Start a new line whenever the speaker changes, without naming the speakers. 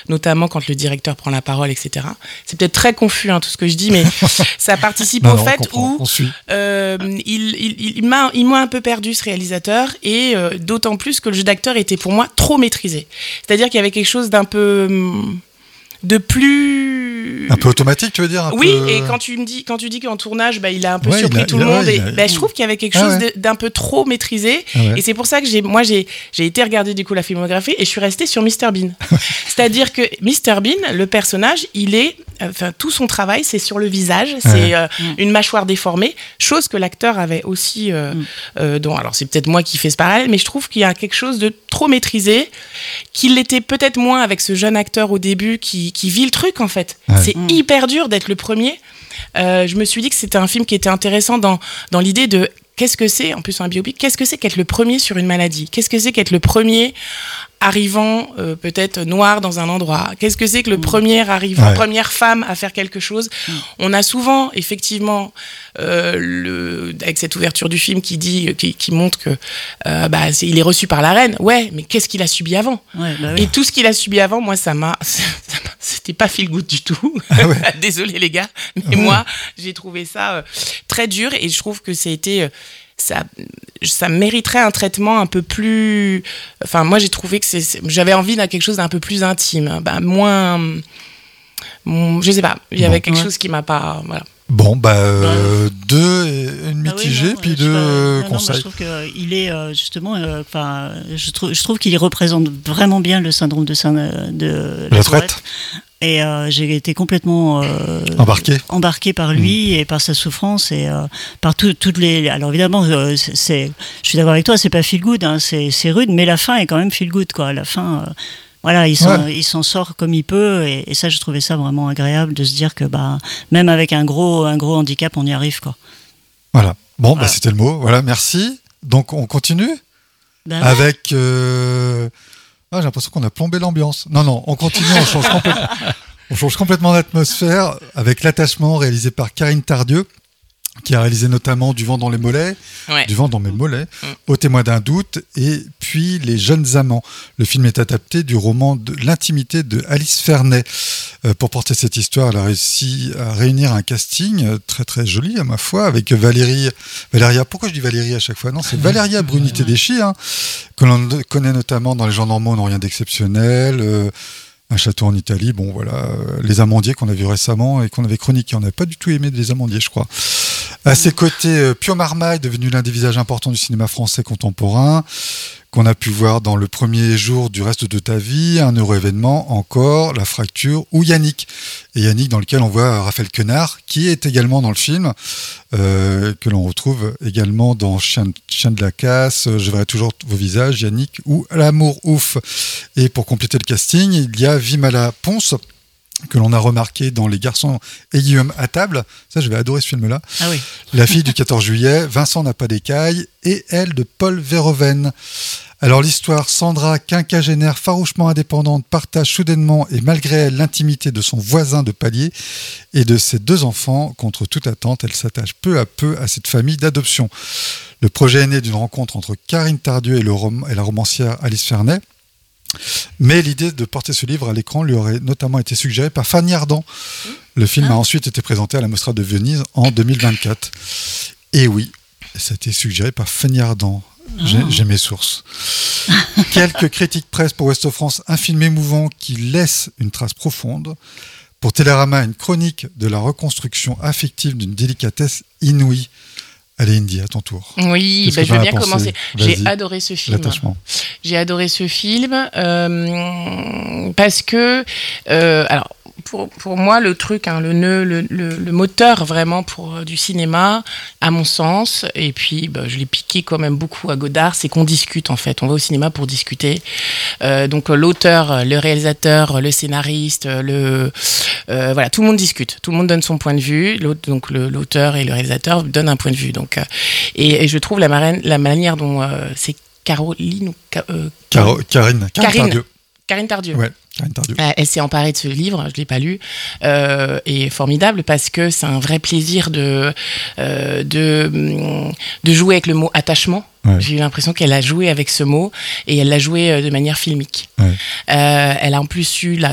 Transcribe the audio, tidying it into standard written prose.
notamment quand le directeur prend la parole, etc. C'est peut-être très confus, tout ce que je dis, mais ça participe au fait où il m'a un peu perdu, ce réalisateur, et d'autant plus que le jeu d'acteur était pour moi trop maîtrisé. C'est-à-dire qu'il y avait quelque chose d'un peu... de plus...
Un peu automatique, tu veux dire
Oui, et quand tu dis qu'en tournage, il a un peu surpris tout le monde, je trouve qu'il y avait quelque chose d'un peu trop maîtrisé, et c'est pour ça que j'ai été regarder du coup la filmographie, et je suis restée sur Mr Bean. C'est-à-dire que Mr Bean, le personnage, il est... tout son travail, c'est sur le visage, c'est une mâchoire déformée, chose que l'acteur avait aussi... alors c'est peut-être moi qui fais ce parallèle, mais je trouve qu'il y a quelque chose de trop maîtrisé, qu'il l'était peut-être moins avec ce jeune acteur au début qui vit le truc, en fait. C'est hyper dur d'être le premier. Je me suis dit que c'était un film qui était intéressant dans l'idée de qu'est-ce que c'est, en plus un biopic, qu'est-ce que c'est qu'être le premier sur une maladie ? Qu'est-ce que c'est qu'être le premier arrivant peut-être noir dans un endroit ? Qu'est-ce que c'est que le premier arrivant, première femme à faire quelque chose ? On a souvent, effectivement, avec cette ouverture du film qui montre que il est reçu par la reine. Ouais, mais qu'est-ce qu'il a subi avant ? Et tout ce qu'il a subi avant, moi, c'était pas feel good du tout. Désolé les gars, mais moi, j'ai trouvé ça très dur, et je trouve que ça mériterait un traitement un peu plus... Enfin, moi, j'ai trouvé que j'avais envie d'un quelque chose d'un peu plus intime, moins... je sais pas, il y avait quelque chose qui m'a pas... Voilà.
Bon, une mitigée, puis deux conseils.
Je trouve qu'il est justement... je trouve qu'il représente vraiment bien le syndrome de la Tourette. Et j'ai été complètement embarquée par lui et par sa souffrance et par toutes les... Alors évidemment, je suis d'accord avec toi, c'est pas feel good, c'est rude, mais la fin est quand même feel good, quoi. La fin, il s'en sort comme il peut, et ça, je trouvais ça vraiment agréable de se dire que même avec un gros handicap, on y arrive, quoi.
Voilà. Bon, c'était le mot. Voilà, merci. Donc on continue avec... j'ai l'impression qu'on a plombé l'ambiance. Non, on continue, on change complètement d'atmosphère avec L'Attachement, réalisé par Karine Tardieu, qui a réalisé notamment Du vent dans les mollets, Du vent dans mes mollets, Au témoin d'un doute, et puis Les jeunes amants. Le film est adapté du roman de L'intimité de Alice Fernet. Pour porter cette histoire, elle a réussi à réunir un casting très très joli à ma foi, avec Valéria. Pourquoi je dis Valérie à chaque fois ? Non, c'est Valéria Bruni-Tedeschi, que l'on connaît notamment dans Les gens normaux n'ont rien d'exceptionnel. Un château en Italie, Les Amandiers qu'on a vu récemment et qu'on avait chroniqué. On n'avait pas du tout aimé Les Amandiers, je crois. À ses côtés, Pio Marmaille, devenu l'un des visages importants du cinéma français contemporain, qu'on a pu voir dans Le premier jour du reste de ta vie, Un heureux événement, encore, La fracture, ou Yannick. Et Yannick, dans lequel on voit Raphaël Quenard, qui est également dans le film, que l'on retrouve également dans Chien de la casse, Je verrai toujours vos visages, Yannick, ou L'amour ouf. Et pour compléter le casting, il y a Vimala Ponce, que l'on a remarqué dans Les garçons et Guillaume à table. Ça, je vais adorer ce film-là. La fille du 14 juillet, Vincent n'a pas d'écailles, et Elle de Paul Verhoeven. Alors l'histoire, Sandra, quinquagénaire farouchement indépendante, partage soudainement et malgré elle l'intimité de son voisin de palier et de ses 2 enfants. Contre toute attente, elle s'attache peu à peu à cette famille d'adoption. Le projet est né d'une rencontre entre Karine Tardieu et la romancière Alice Fernet. Mais l'idée de porter ce livre à l'écran lui aurait notamment été suggérée par Fanny Ardant. Le film a ensuite été présenté à la Mostra de Venise en 2024. Et oui, ça a été suggéré par Fanny Ardant. J'ai mes sources. Quelques critiques presse pour Ouest France, un film émouvant qui laisse une trace profonde. Pour Télérama, une chronique de la reconstruction affective d'une délicatesse inouïe. Allez Indy, à ton tour.
Oui, je veux bien commencer. J'ai adoré ce film.
L'Attachement.
J'ai adoré ce film parce que, alors, pour moi, le truc, le nœud, le moteur vraiment du cinéma, à mon sens, et puis je l'ai piqué quand même beaucoup à Godard, c'est qu'on discute en fait. On va au cinéma pour discuter. Donc l'auteur, le réalisateur, le scénariste, voilà, tout le monde discute, tout le monde donne son point de vue. Donc l'auteur et le réalisateur donnent un point de vue. Donc et je trouve la manière dont c'est Caroline ou
Karine Tardieu.
Karine Tardieu.
Ouais, Karine Tardieu.
Elle s'est emparée de ce livre, je l'ai pas lu, et formidable parce que c'est un vrai plaisir de jouer avec le mot attachement. Ouais. J'ai eu l'impression qu'elle a joué avec ce mot et elle l'a joué de manière filmique. Ouais. Elle a en plus eu